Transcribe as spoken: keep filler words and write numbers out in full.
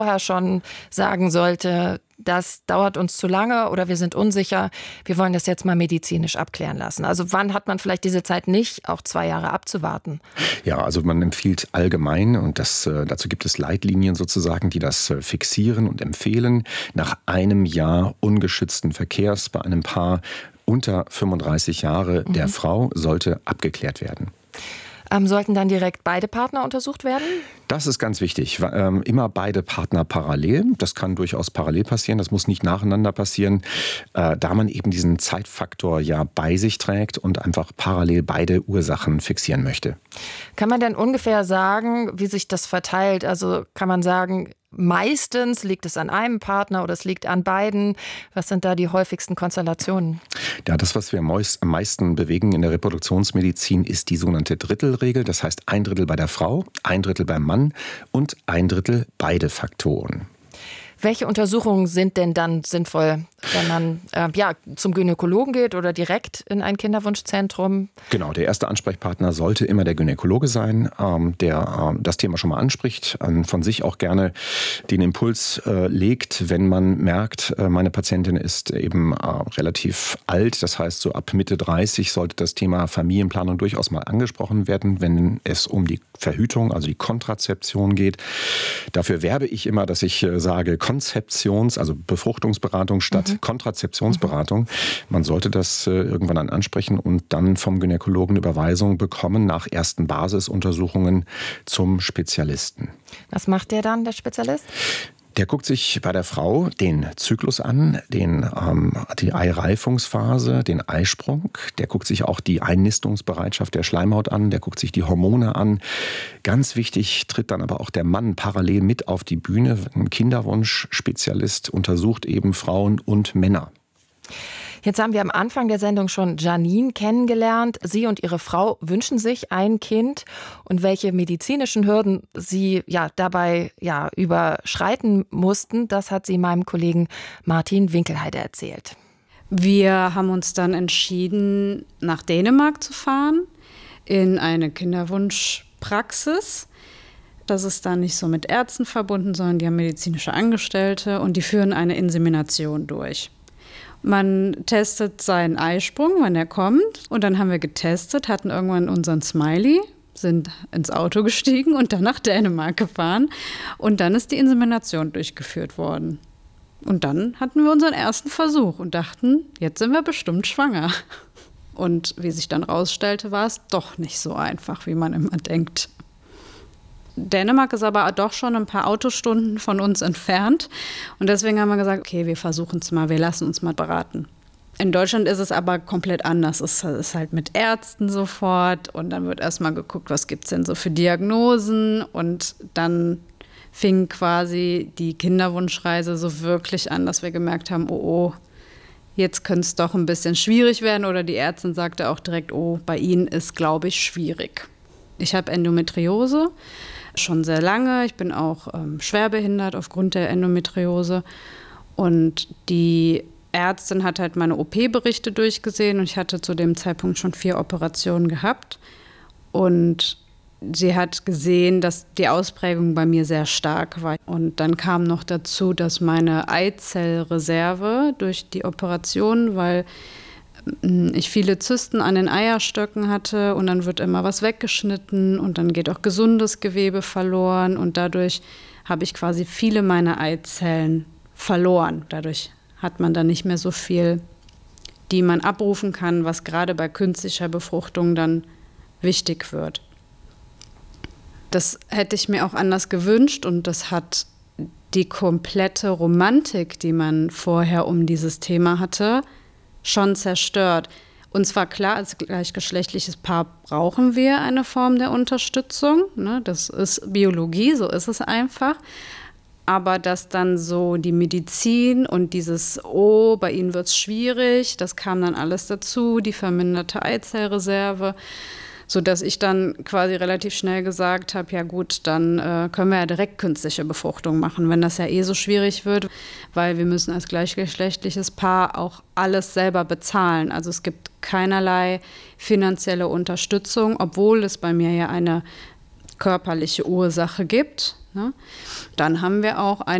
vorher schon sagen sollte, das dauert uns zu lange oder wir sind unsicher, wir wollen das jetzt mal medizinisch abklären lassen. Also wann hat man vielleicht diese Zeit nicht, auch zwei Jahre abzuwarten? Ja, also man empfiehlt allgemein, und das, dazu gibt es Leitlinien sozusagen, die das fixieren und empfehlen, nach einem Jahr ungeschützten Verkehrs bei einem Paar unter fünfunddreißig Jahre mhm. der Frau sollte abgeklärt werden. Ähm, sollten dann direkt beide Partner untersucht werden? Das ist ganz wichtig. Ähm, immer beide Partner parallel. Das kann durchaus parallel passieren. Das muss nicht nacheinander passieren, äh, da man eben diesen Zeitfaktor ja bei sich trägt und einfach parallel beide Ursachen fixieren möchte. Kann man denn ungefähr sagen, wie sich das verteilt? Also kann man sagen, meistens liegt es an einem Partner oder es liegt an beiden. Was sind da die häufigsten Konstellationen? Ja, das, was wir am meisten bewegen in der Reproduktionsmedizin, ist die sogenannte Drittelregel. Das heißt, ein Drittel bei der Frau, ein Drittel beim Mann und ein Drittel beide Faktoren. Welche Untersuchungen sind denn dann sinnvoll, wenn man äh, ja, zum Gynäkologen geht oder direkt in ein Kinderwunschzentrum? Genau, der erste Ansprechpartner sollte immer der Gynäkologe sein, ähm, der äh, das Thema schon mal anspricht, äh, von sich auch gerne den Impuls äh, legt, wenn man merkt, äh, meine Patientin ist eben äh, relativ alt, das heißt so ab Mitte dreißig sollte das Thema Familienplanung durchaus mal angesprochen werden, wenn es um die Verhütung, also die Kontrazeption geht. Dafür werbe ich immer, dass ich äh, sage, Konzeptions-, also Befruchtungsberatung statt mhm. Kontrazeptionsberatung. Man sollte das äh, irgendwann dann ansprechen und dann vom Gynäkologen Überweisung bekommen nach ersten Basisuntersuchungen zum Spezialisten. Was macht der dann, der Spezialist? Der guckt sich bei der Frau den Zyklus an, den, ähm, die Eireifungsphase, den Eisprung. Der guckt sich auch die Einnistungsbereitschaft der Schleimhaut an. Der guckt sich die Hormone an. Ganz wichtig tritt dann aber auch der Mann parallel mit auf die Bühne. Ein Kinderwunschspezialist untersucht eben Frauen und Männer. Jetzt haben wir am Anfang der Sendung schon Janine kennengelernt. Sie und ihre Frau wünschen sich ein Kind. Und welche medizinischen Hürden sie ja dabei ja überschreiten mussten, das hat sie meinem Kollegen Martin Winkelheide erzählt. Wir haben uns dann entschieden, nach Dänemark zu fahren, in eine Kinderwunschpraxis. Das ist dann nicht so mit Ärzten verbunden, sondern die haben medizinische Angestellte und die führen eine Insemination durch. Man testet seinen Eisprung, wann er kommt. Und dann haben wir getestet, hatten irgendwann unseren Smiley, sind ins Auto gestiegen und dann nach Dänemark gefahren. Und dann ist die Insemination durchgeführt worden. Und dann hatten wir unseren ersten Versuch und dachten, jetzt sind wir bestimmt schwanger. Und wie sich dann rausstellte, war es doch nicht so einfach, wie man immer denkt. Dänemark ist aber doch schon ein paar Autostunden von uns entfernt. Und deswegen haben wir gesagt, okay, wir versuchen es mal, wir lassen uns mal beraten. In Deutschland ist es aber komplett anders. Es ist halt mit Ärzten sofort und dann wird erstmal geguckt, was gibt es denn so für Diagnosen. Und dann fing quasi die Kinderwunschreise so wirklich an, dass wir gemerkt haben, oh, oh, jetzt könnte es doch ein bisschen schwierig werden. Oder die Ärztin sagte auch direkt, oh, bei Ihnen ist, glaube ich, schwierig. Ich habe Endometriose. Schon sehr lange. Ich bin auch ähm, schwerbehindert aufgrund der Endometriose. Und die Ärztin hat halt meine O P-Berichte durchgesehen und ich hatte zu dem Zeitpunkt schon vier Operationen gehabt. Und sie hat gesehen, dass die Ausprägung bei mir sehr stark war. Und dann kam noch dazu, dass meine Eizellreserve durch die Operation, weil ich viele Zysten an den Eierstöcken hatte und dann wird immer was weggeschnitten und dann geht auch gesundes Gewebe verloren und dadurch habe ich quasi viele meiner Eizellen verloren. Dadurch hat man dann nicht mehr so viel, die man abrufen kann, was gerade bei künstlicher Befruchtung dann wichtig wird. Das hätte ich mir auch anders gewünscht und das hat die komplette Romantik, die man vorher um dieses Thema hatte, schon zerstört. Und zwar klar, als gleichgeschlechtliches Paar brauchen wir eine Form der Unterstützung. Ne? Das ist Biologie, so ist es einfach. Aber dass dann so die Medizin und dieses, oh, bei ihnen wird es schwierig, das kam dann alles dazu, die verminderte Eizellreserve, sodass ich dann quasi relativ schnell gesagt habe, ja gut, dann äh, können wir ja direkt künstliche Befruchtung machen, wenn das ja eh so schwierig wird, weil wir müssen als gleichgeschlechtliches Paar auch alles selber bezahlen. Also es gibt keinerlei finanzielle Unterstützung, obwohl es bei mir ja eine körperliche Ursache gibt. Ne? Dann haben wir auch eine